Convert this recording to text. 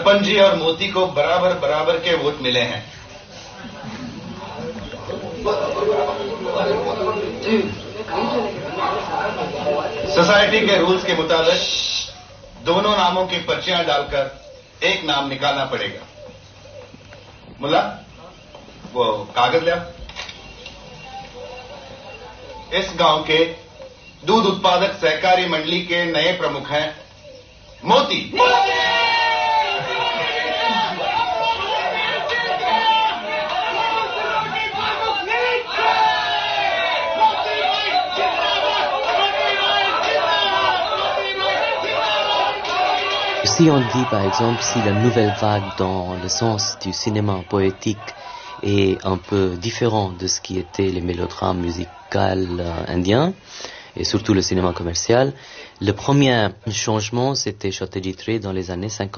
सरपंच जी और मोती को बराबर बराबर के वोट मिले हैं। सोसाइटी के रूल्स के मुताबिक दोनों नामों की पर्चियां डालकर एक नाम निकालना पड़ेगा। मुल्ला, वो कागज ले। इस गांव के दूध उत्पादक सहकारी मंडली के नए प्रमुख हैं मोती। Si on dit par exemple si la nouvelle vague dans le sens du cinéma poétique est un peu différent de ce qui étaient les mélodrames musicaux indiens et surtout le cinéma commercial, le premier changement c'était Satyajit Ray dans les années 50.